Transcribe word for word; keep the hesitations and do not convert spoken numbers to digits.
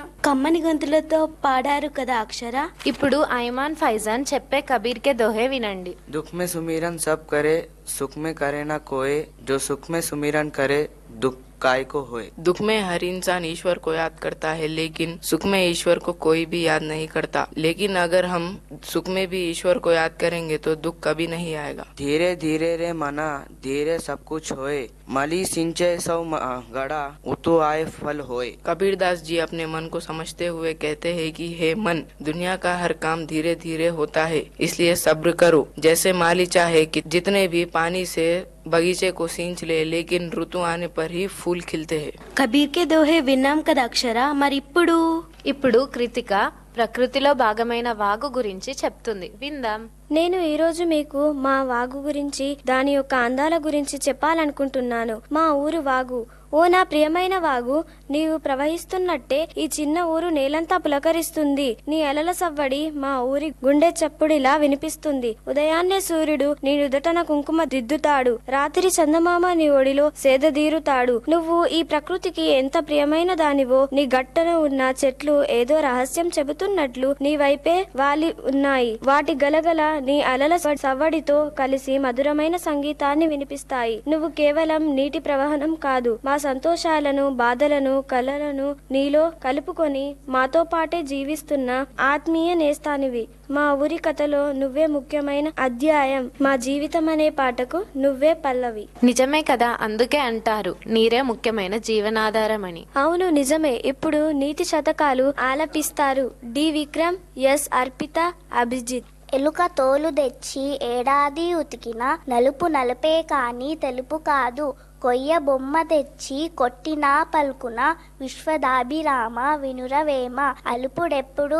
కమ్మని గొంతులతో పాడారు కదా అక్షర. ఇప్పుడు ఐమాన్ ఫైజాన్ చెప్పే కబీర్ కే దోహే వినండి. दुख में सुमिरन सब करे, सुख में करे ना कोई, जो सुख में सुमिरन करे दुख काय को होए। दुख में हर इंसान ईश्वर को याद करता है, लेकिन सुख में ईश्वर को कोई भी याद नहीं करता। लेकिन अगर हम सुख में भी ईश्वर को याद करेंगे तो दुख कभी नहीं आएगा। धीरे धीरे रे मना, धीरे सब कुछ होए, मली सिंचे सौ गड़ा, उतु आए फल होए। कबीर दास जी अपने मन को समझते हुए कहते हैं कि हे मन, दुनिया का हर काम धीरे धीरे होता है, इसलिए सब्र करो। जैसे माली चाहे कि जितने भी पानी से बगीचे को सींच ले, लेकिन ऋतु आने पर ही फूल खिलते हैं। కబీర్ కే దోహే విన్నాం కదా అక్షర. మరి ఇప్పుడు ఇప్పుడు కృతిక ప్రకృతిలో భాగమైన వాగు గురించి చెప్తుంది, విందాం. నేను ఈరోజు మీకు మా వాగు గురించి, దాని యొక్క అందాల గురించి చెప్పాలనుకుంటున్నాను. మా ఊరు వాగు. ఓ నా ప్రియమైన వాగు, నీవు ప్రవహిస్తున్నట్టే ఈ చిన్న ఊరు నేలంతా పులకరిస్తుంది. నీ అలల సవ్వడి మా ఊరి గుండె చప్పుడిలా వినిపిస్తుంది. ఉదయాన్నే సూర్యుడు నీ నుదటన కుంకుమ దిద్దుతాడు, రాత్రి చందమామ నీ ఒడిలో సేదదీరుతాడు. నువ్వు ఈ ప్రకృతికి ఎంత ప్రియమైన దానివో, నీ గట్టన ఉన్న చెట్లు ఏదో రహస్యం చెబుతున్నట్లు నీ వైపే వాలి ఉన్నాయి. వాటి గలగల నీ అలల సవ్వడితో కలిసి మధురమైన సంగీతాన్ని వినిపిస్తాయి. నువ్వు కేవలం నీటి ప్రవహనం కాదు, మా సంతోషాలను, బాధలను, కలలను నీలో కలుపుకొని మాతో పాటే జీవిస్తున్న ఆత్మీయ నేస్తానివి. మా ఊరి కథలో నువ్వే ముఖ్యమైన అధ్యాయం. మా జీవితం అనే పాటకు నువ్వే పల్లవి. నిజమే కదా, అందుకే అంటారు నీరే ముఖ్యమైన జీవనాధారం అని. అవును, నిజమే. ఇప్పుడు నీతి శతకాలు ఆలపిస్తారు డి విక్రమ్, ఎస్ అర్పిత, అభిజిత్. ఎలుక తోలు తెచ్చి ఏడాది ఉతికిన నలుపు నలుపే కాని తెలుపు కాదు. కొయ్య బొమ్మ తెచ్చి కొట్టినా పలుకున విశ్వదాభిరామ వినురవేమ. అలుపుడెప్పుడు